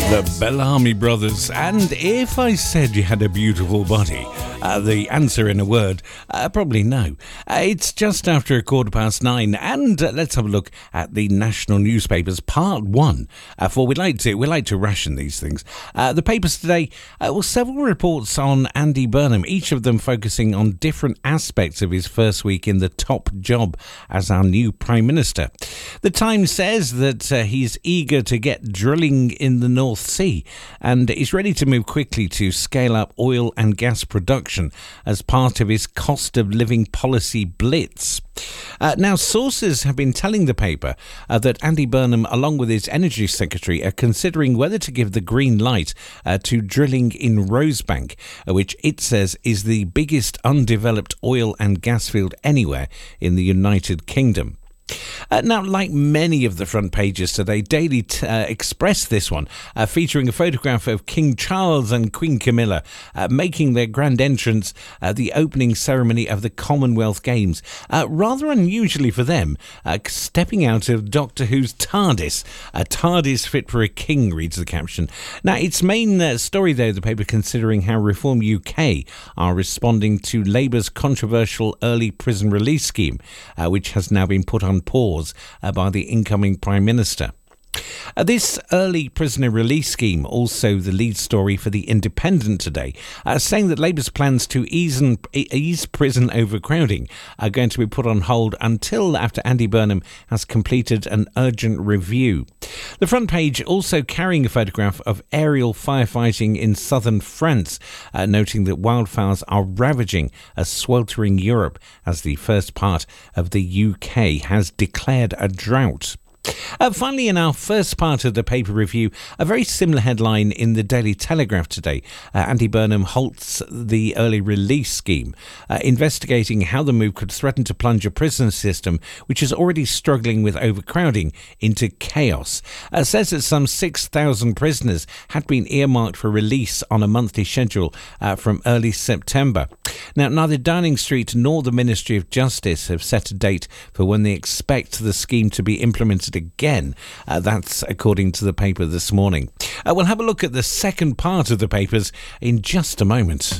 The Bellamy Brothers, and if I said you had a beautiful body, the answer in a word, probably no. It's just after 9:15, and let's have a look at the national newspapers, part one. For we like to ration these things. The papers today, several reports on Andy Burnham, each of them focusing on different aspects of his first week in the top job as our new Prime Minister. The Times says that he's eager to get drilling in the North Sea and is ready to move quickly to scale up oil and gas production as part of his cost of living policy blitz. Now, sources have been telling the paper that Andy Burnham, along with his Energy Secretary, are considering whether to give the green light to drilling in Rosebank, which it says is the biggest undeveloped oil and gas field anywhere in the United Kingdom. Now, like many of the front pages today, Daily Express this one, featuring a photograph of King Charles and Queen Camilla making their grand entrance at the opening ceremony of the Commonwealth Games. Rather unusually for them, stepping out of Doctor Who's TARDIS. A TARDIS fit for a king, reads the caption. Now, its main story, though, the paper considering how Reform UK are responding to Labour's controversial early prison release scheme, which has now been put on pause by the incoming Prime Minister. This early prisoner release scheme, also the lead story for The Independent today, saying that Labour's plans to ease prison overcrowding are going to be put on hold until after Andy Burnham has completed an urgent review. The front page also carrying a photograph of aerial firefighting in southern France, noting that wildfires are ravaging a sweltering Europe as the first part of the UK has declared a drought. Finally, in our first part of the paper review, a very similar headline in the Daily Telegraph today. Andy Burnham halts the early release scheme, investigating how the move could threaten to plunge a prison system which is already struggling with overcrowding into chaos. Says that some 6,000 prisoners had been earmarked for release on a monthly schedule from early September. Now, neither Downing Street nor the Ministry of Justice have set a date for when they expect the scheme to be implemented again. That's according to the paper this morning. We'll have a look at the second part of the papers in just a moment.